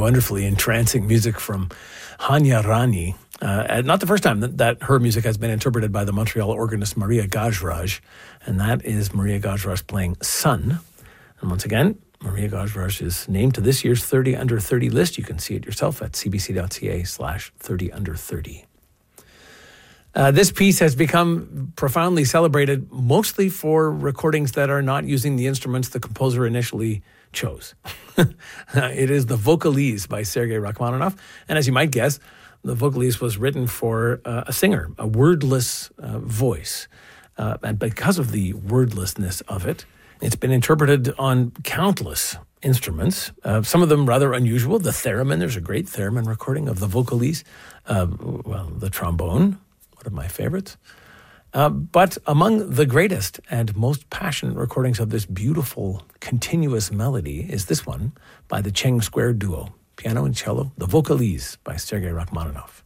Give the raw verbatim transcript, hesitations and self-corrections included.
wonderfully entrancing music from Hanya Rani. Uh, not the first time that, that her music has been interpreted by the Montreal organist Maria Gajraj, and that is Maria Gajraj playing Sun. And once again, Maria Gajraj is named to this year's thirty under thirty list. You can see it yourself at cbc.ca slash 30 under 30. Uh, this piece has become profoundly celebrated, mostly for recordings that are not using the instruments the composer initially chose. It is the Vocalise by Sergei Rachmaninoff. And as you might guess, the Vocalise was written for uh, a singer, a wordless uh, voice. Uh, and because of the wordlessness of it, it's been interpreted on countless instruments, uh, some of them rather unusual. The theremin, there's a great theremin recording of the Vocalise. Uh, well, the trombone, one of my favorites. Uh, but among the greatest and most passionate recordings of this beautiful, continuous melody is this one by the Cheng Square Duo, piano and cello, the Vocalise by Sergei Rachmaninoff.